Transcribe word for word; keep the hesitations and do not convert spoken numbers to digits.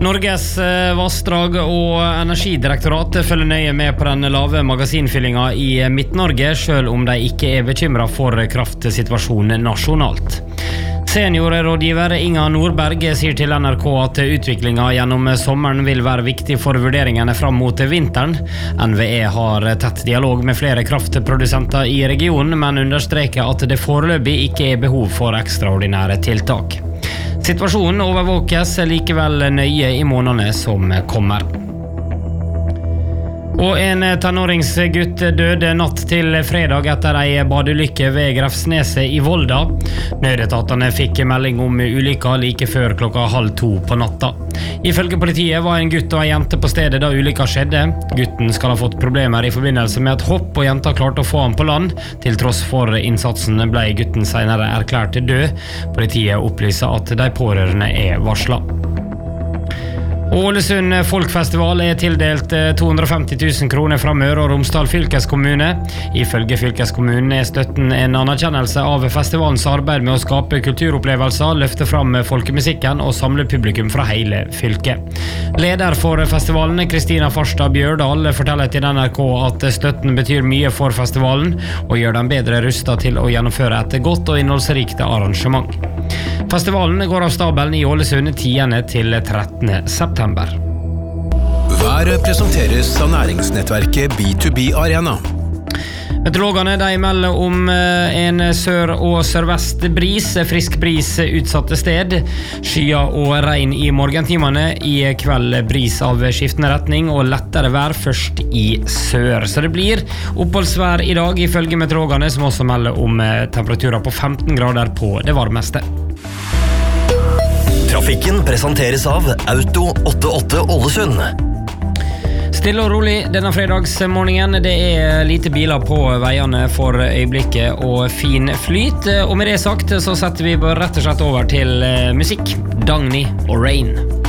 Norges vassdrag og energidirektorat følger nøye med på den lave magasinfyllinga i Midt-Norge, selv om de ikke er bekymret for kraftsituasjonen nasjonalt. Seniorrådgiver Inga Nordberg sier til N R K at utviklinga gjennom sommeren vil være viktig for vurderingene fram mot vinteren. N V E har tett dialog med flere kraftprodusenter i regionen, men understreker at det foreløpig ikke er behov for ekstraordinære tiltak. Situasjonen overvåkes likevel nøye i månedene som kommer. Og en tenåringsgutt døde natt til fredag etter ei badeulykke ved Grefsneset i Volda. Nødetatene fikk melding om ulykka like før klokka halv to på natta. Ifølge politiet var en gutt og en jente på stedet da ulykka skjedde. Gutten skal ha fått problemer i forbindelse med et hopp, og jenta klarte å få han på land. Til tross for innsatsen ble gutten senere erklært død. Politiet opplyser at de pårørende er varslet. Ålesund Folkfestival er tildelt to hundre og femti tusen kroner fra Møre og Romsdal fylkeskommune. Ifølge fylkeskommunen er støtten en anerkjennelse av festivalens arbeid med å skape kulturopplevelser, løfte fram folkemusikken og samle publikum fra hele fylket. Leder for festivalen, Kristina Farstad Bjørdal, forteller til N R K at støtten betyr mye for festivalen og gjør dem bedre rustet til å gjennomføre et godt og innholdsrikt arrangement. Festivalen går av stabelen i Ålesund tiende til trettende september. Været presenteres av næringsnettverket B to B Arena. Meteorologene de melder om en sør- og sørvest bris, frisk bris utsatte sted, skyer og regn i morgentimene, i kveld bris av skiftende retning og lettere vær først i sør. Så det blir oppholdsvær i dag ifølge meteorologene, som også melder om temperaturer på femten grader på det varmeste. Trafikken presenteres av Auto åttiåtte Ålesund. Stille og rolig denne fredagsmorgenen. Det er lite biler på veiene for øyeblikket og fin flyt. Og med det sagt så setter vi rett og slett over til musikk. Dagny og Rain.